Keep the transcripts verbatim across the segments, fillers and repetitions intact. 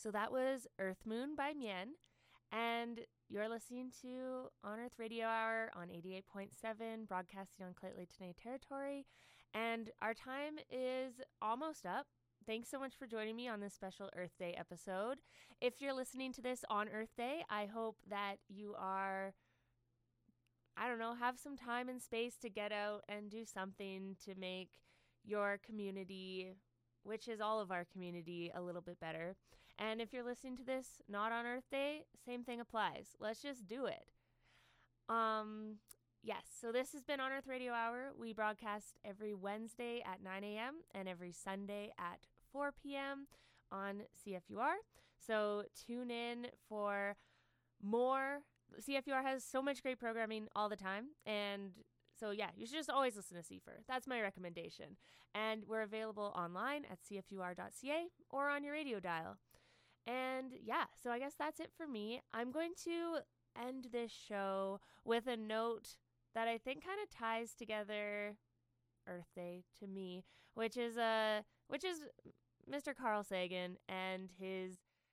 so that was Earth Moon by Mien, and you're listening to On Earth Radio Hour on eighty-eight point seven, broadcasting on Lheidli T'enneh territory, and our time is almost up. Thanks so much for joining me on this special Earth Day episode. If you're listening to this on Earth Day, I hope that you are, I don't know, have some time and space to get out and do something to make your community, which is all of our community, a little bit better. And if you're listening to this not on Earth Day, same thing applies. Let's just do it. Um, yes, so this has been On Earth Radio Hour. We broadcast every Wednesday at nine a.m. and every Sunday at four p.m. on C F U R. So tune in for more. C F U R has so much great programming all the time, and so yeah, you should just always listen to C F U R. That's my recommendation. And we're available online at c f u r dot c a or on your radio dial. And yeah, so I guess that's it for me. I'm going to end this show with a note that I think kind of ties together Earth Day to me, which is a which is Mister Carl Sagan and his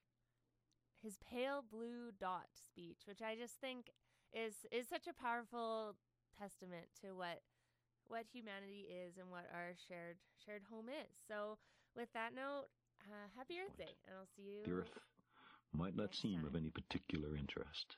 his pale blue dot speech, which I just think is is such a powerful testament to what what humanity is and what our shared shared home is. So with that note, uh, happy Earth Day, and I'll see you. The Earth might not seem time. of any particular interest,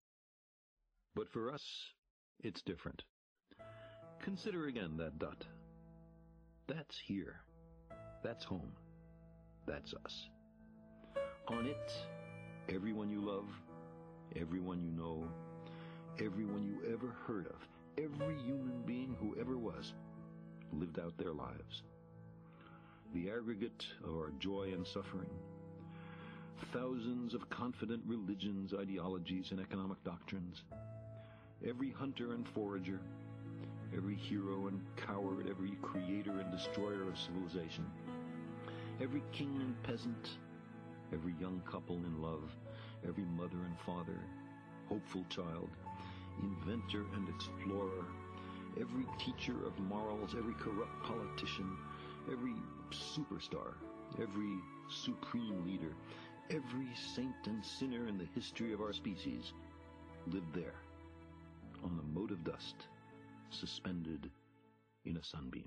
but for us, it's different. Consider again that dot. That's here. That's home. That's us. On it, everyone you love, everyone you know, everyone you ever heard of, every human being who ever was, lived out their lives. The aggregate of our joy and suffering, thousands of confident religions, ideologies, and economic doctrines, every hunter and forager, every hero and coward, every creator and destroyer of civilization, every king and peasant, every young couple in love, every mother and father, hopeful child, inventor and explorer, every teacher of morals, every corrupt politician, every superstar, every supreme leader, every saint and sinner in the history of our species lived there, on the mote of dust, suspended in a sunbeam.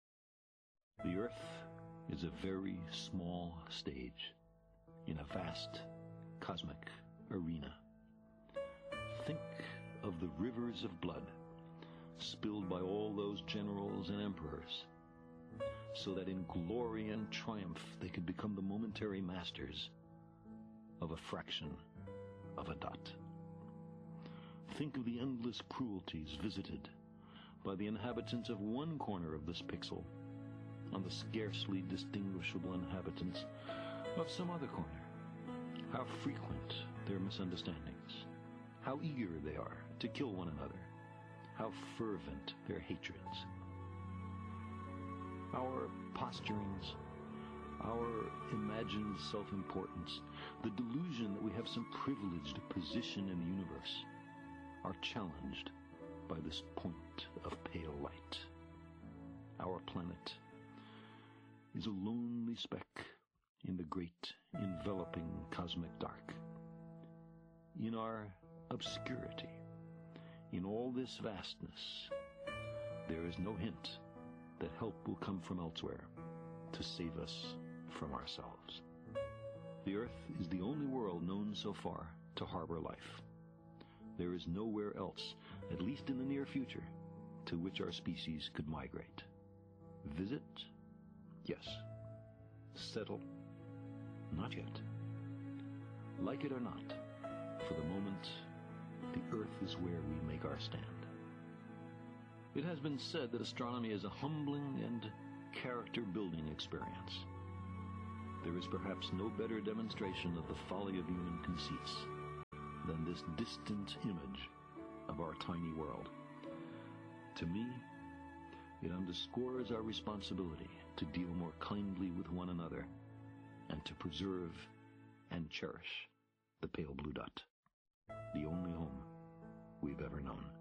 The Earth is a very small stage in a vast cosmic arena. Think of the rivers of blood spilled by all those generals and emperors, so that in glory and triumph they could become the momentary masters of a fraction of a dot. Think of the endless cruelties visited by the inhabitants of one corner of this pixel on the scarcely distinguishable inhabitants of some other corner. How frequent their misunderstandings, how eager they are to kill one another, how fervent their hatreds. Our posturings, our imagined self-importance, the delusion that we have some privileged position in the universe, are challenged by this point of pale light. Our planet is a lonely speck in the great enveloping cosmic dark. In our obscurity, in all this vastness, there is no hint that help will come from elsewhere to save us from ourselves. The Earth is the only world known so far to harbor life. There is nowhere else, at least in the near future, to which our species could migrate. Visit? Yes. Settle? Not yet. Like it or not, for the moment, the Earth is where we make our stand. It has been said that astronomy is a humbling and character-building experience. There is perhaps no better demonstration of the folly of human conceits than this distant image of our tiny world. To me, it underscores our responsibility to deal more kindly with one another and to preserve and cherish the pale blue dot, the only home we've ever known.